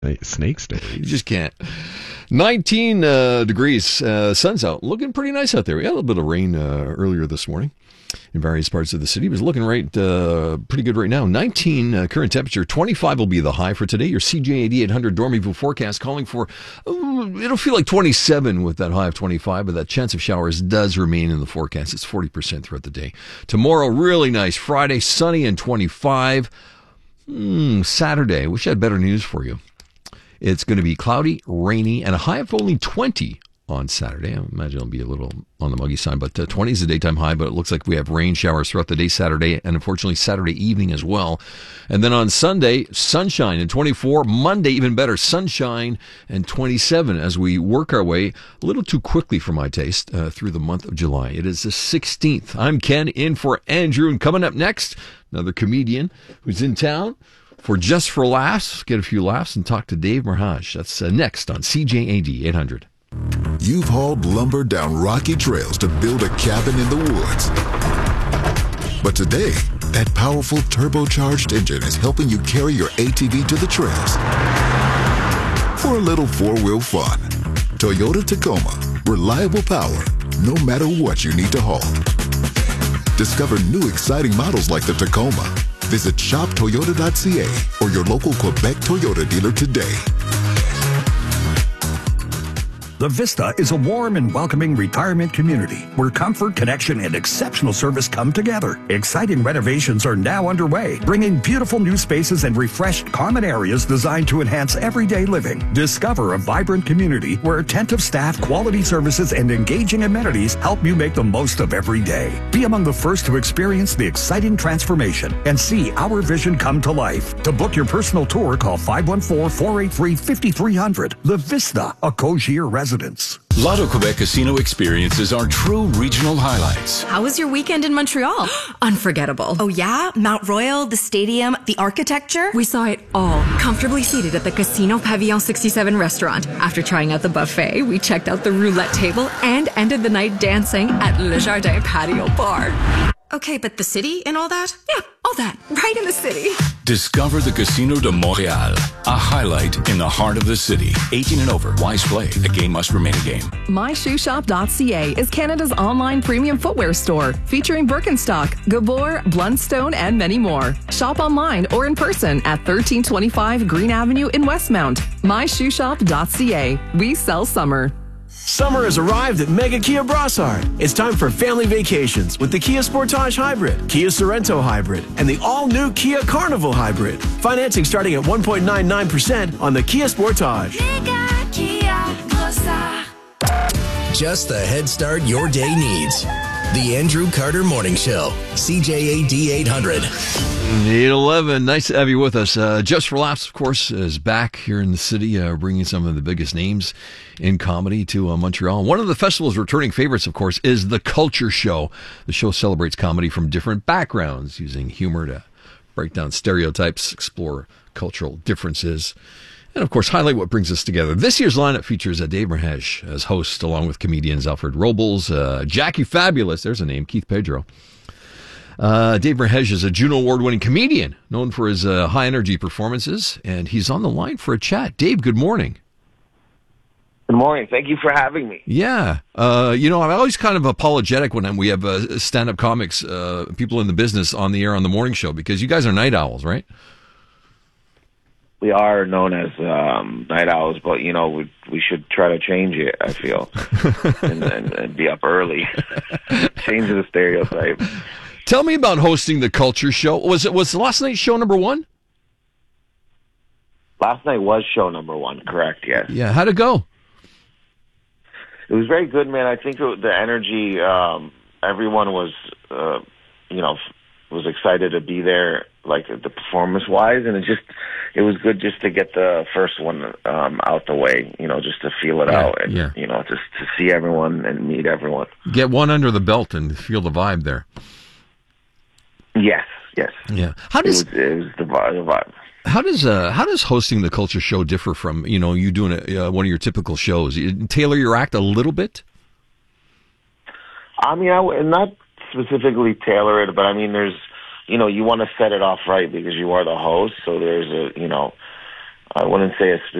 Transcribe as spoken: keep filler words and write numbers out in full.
Hey, Snakes Day. You just can't. nineteen uh, degrees. Uh, sun's out. Looking pretty nice out there. We had a little bit of rain uh, earlier this morning in various parts of the city. It was looking right, uh, pretty good right now. nineteen uh, current temperature. twenty-five will be the high for today. Your C J A D eight hundred Dormyville forecast calling for, um, it'll feel like twenty-seven with that high of twenty-five, but that chance of showers does remain in the forecast. It's forty percent throughout the day. Tomorrow, really nice. Friday, sunny and twenty-five. Mm, Saturday, wish I had better news for you. It's going to be cloudy, rainy, and a high of only twenty on Saturday. I imagine it'll be a little on the muggy side, but uh, twenty is the daytime high, but it looks like we have rain showers throughout the day Saturday, and unfortunately Saturday evening as well. And then on Sunday, sunshine and twenty-four. Monday, even better, sunshine and twenty-seven as we work our way a little too quickly for my taste uh, through the month of July. It is the sixteenth. I'm Ken, in for Andrew, and coming up next, another comedian who's in town for Just for Laughs. Get a few laughs and talk to Dave Merhaj. That's uh, next on C J A D eight hundred. You've hauled lumber down rocky trails to build a cabin in the woods. But today, that powerful turbocharged engine is helping you carry your A T V to the trails for a little four-wheel fun. Toyota Tacoma. Reliable power, no matter what you need to haul. Discover new exciting models like the Tacoma. Visit shop toyota dot c a or your local Quebec Toyota dealer today. The Vista is a warm and welcoming retirement community where comfort, connection, and exceptional service come together. Exciting renovations are now underway, bringing beautiful new spaces and refreshed common areas designed to enhance everyday living. Discover a vibrant community where attentive staff, quality services, and engaging amenities help you make the most of every day. Be among the first to experience the exciting transformation and see our vision come to life. To book your personal tour, call five one four, four eight three, five three zero zero. The Vista, a Cogier residence. Lotto Quebec casino experiences are true regional highlights. How was your weekend in Montreal? Unforgettable. Oh yeah? Mount Royal, the stadium, the architecture? We saw it all, comfortably seated at the Casino Pavillon sixty-seven restaurant. After trying out the buffet, we checked out the roulette table and ended the night dancing at Le Jardin Patio Bar. Okay, but the city and all that? Yeah, all that, right in the city. Discover the Casino de Montréal, a highlight in the heart of the city. eighteen and over, wise play. The game must remain a game. my shoe shop dot c a is Canada's online premium footwear store, featuring Birkenstock, Gabor, Blundstone, and many more. Shop online or in person at thirteen twenty-five Green Avenue in Westmount. my shoe shop dot c a. We sell summer. Summer has arrived at Mega Kia Brossard. It's time for family vacations with the Kia Sportage Hybrid, Kia Sorento Hybrid, and the all-new Kia Carnival Hybrid. Financing starting at one point nine nine percent on the Kia Sportage. Mega Kia Brossard. Just the head start your day needs. The Andrew Carter Morning Show, C J A D eight hundred. eight eleven, nice to have you with us. Uh, Just for Laughs, of course, is back here in the city, uh, bringing some of the biggest names in comedy to uh, Montreal. One of the festival's returning favorites, of course, is The Culture Show. The show celebrates comedy from different backgrounds, using humor to break down stereotypes, explore cultural differences, and, of course, highlight what brings us together. This year's lineup features uh, Dave Merhaj as host, along with comedians Alfred Robles, uh, Jackie Fabulous, there's a name, Keith Pedro. Uh, Dave Merhaj is a Juno Award-winning comedian, known for his uh, high-energy performances, and he's on the line for a chat. Dave, good morning. Good morning. Thank you for having me. Yeah. Uh, you know, I'm always kind of apologetic when we have uh, stand-up comics, uh, people in the business on the air on the morning show, because you guys are night owls, right? We are known as um, night owls, but, you know, we we should try to change it, I feel, and, and, and be up early. Change the stereotype. Tell me about hosting The Culture Show. Was it was last night's show number one? Last night was show number one, correct, yes. Yeah, how'd it go? It was very good, man. I think it, the energy, um, everyone was, uh, you know, was excited to be there, like the performance-wise, and it just, it was good just to get the first one um, out the way, you know, just to feel it yeah, out, and, yeah. you know, just to see everyone and meet everyone. Get one under the belt and feel the vibe there. Yes, yes. Yeah. How does it was, it was the vibe? The vibe. How does uh, how does hosting The Culture Show differ from, you know, you doing a, uh, one of your typical shows? You tailor your act a little bit? I mean, I w- not specifically tailor it, but I mean, there's, you know, you want to set it off right because you are the host, so there's a, you know, I wouldn't say a